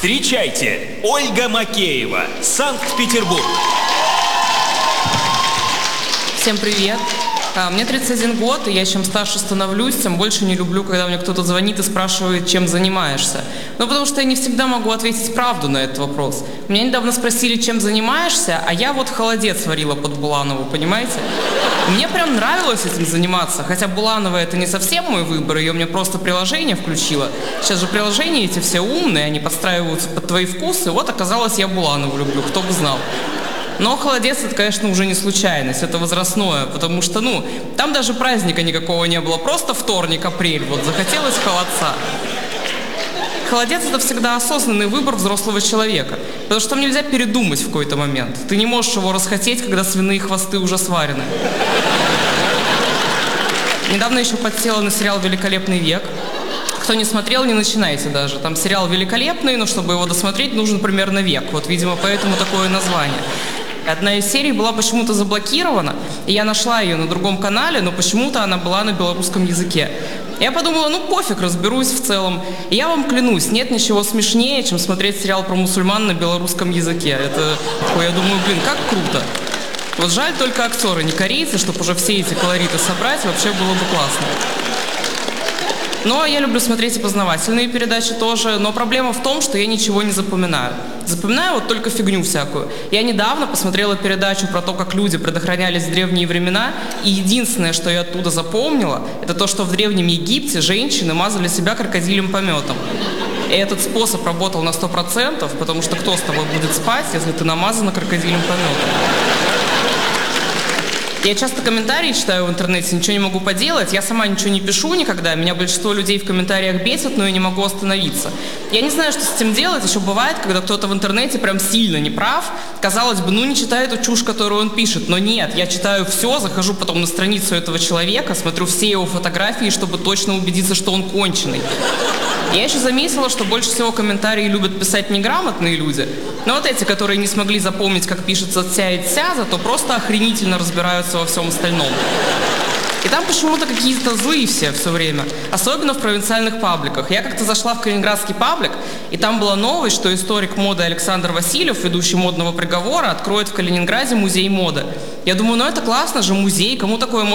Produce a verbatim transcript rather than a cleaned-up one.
Встречайте, Ольга Макеева, Санкт-Петербург. Всем привет. А, Мне тридцать один год, и я чем старше становлюсь, тем больше не люблю, когда мне кто-то звонит и спрашивает, чем занимаешься. Ну, потому что я не всегда могу ответить правду на этот вопрос. Меня недавно спросили, чем занимаешься, а я вот холодец варила под Буланову, понимаете? Мне прям нравилось этим заниматься, хотя Буланова это не совсем мой выбор, ее мне просто приложение включило. Сейчас же приложения эти все умные, они подстраиваются под твои вкусы, вот оказалось, я Буланову люблю, кто бы знал. Но холодец это, конечно, уже не случайность, это возрастное, потому что, ну, там даже праздника никакого не было, просто вторник, апрель, вот захотелось холодца. Холодец это всегда осознанный выбор взрослого человека, потому что там нельзя передумать в какой-то момент. Ты не можешь его расхотеть, когда свиные хвосты уже сварены. Недавно еще подсела на сериал «Великолепный век». Кто не смотрел, не начинайте даже. Там сериал великолепный, но чтобы его досмотреть, нужен примерно век. Вот, видимо, поэтому такое название. Одна из серий была почему-то заблокирована, и я нашла ее на другом канале, но почему-то она была на белорусском языке. Я подумала, ну пофиг, разберусь в целом. И я вам клянусь, нет ничего смешнее, чем смотреть сериал про мусульман на белорусском языке. Это, ой, я думаю, блин, как круто. Вот жаль только актеры не корейцы, чтобы уже все эти колориты собрать, вообще было бы классно. Но я люблю смотреть и познавательные передачи тоже, но проблема в том, что я ничего не запоминаю. Запоминаю вот только фигню всякую. Я недавно посмотрела передачу про то, как люди предохранялись в древние времена, и единственное, что я оттуда запомнила, это то, что в Древнем Египте женщины мазали себя крокодилем пометом. И этот способ работал на сто процентов, потому что кто с тобой будет спать, если ты намазана крокодилем пометом? Я часто комментарии читаю в интернете, ничего не могу поделать, я сама ничего не пишу никогда, меня большинство людей в комментариях бесит, но я не могу остановиться. Я не знаю, что с этим делать, еще бывает, когда кто-то в интернете прям сильно не прав, казалось бы, ну не читаю эту чушь, которую он пишет, но нет, я читаю все, захожу потом на страницу этого человека, смотрю все его фотографии, чтобы точно убедиться, что он конченый. Я еще заметила, что больше всего комментарии любят писать неграмотные люди, но вот эти, которые не смогли запомнить, как пишется «ця» и «ця», зато просто охренительно разбираются во всем остальном. И там почему-то какие-то злые все все время, особенно в провинциальных пабликах. Я как-то зашла в калининградский паблик, и там была новость, что историк моды Александр Васильев, ведущий модного приговора, откроет в Калининграде музей моды. Я думаю, ну это классно же, музей, кому такое можно